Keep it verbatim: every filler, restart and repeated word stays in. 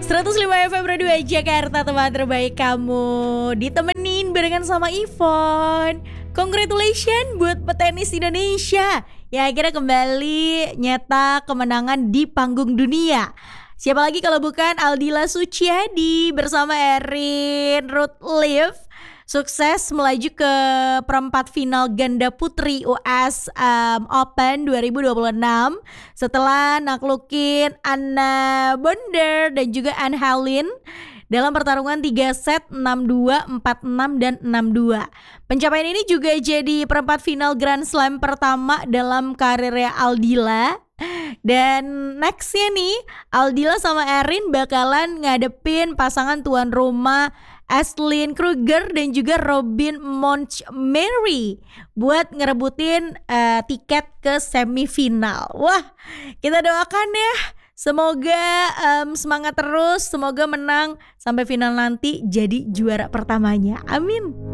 seratus lima F M Radio Jakarta, teman terbaik kamu. Ditemenin barengan sama Ivon. Congratulations buat petenis Indonesia yang akhirnya kembali nyetak kemenangan di panggung dunia. Siapa lagi kalau bukan Aldila Suciadi bersama Erin Rootleaf. Sukses melaju ke perempat final ganda putri U S um, Open dua ribu dua puluh enam setelah naklukin Anna Bonder dan juga Anne Helin dalam pertarungan tiga set enam dua, empat enam, dan enam dua. Pencapaian ini juga jadi perempat final Grand Slam pertama dalam karirnya Aldila. Dan nextnya nih, Aldila sama Erin bakalan ngadepin pasangan tuan rumah Ashlyn Kruger dan juga Robin Montgomery buat ngerebutin uh, tiket ke semifinal. Wah, kita doakan ya, semoga um, semangat terus, semoga menang sampai final nanti jadi juara pertamanya. Amin.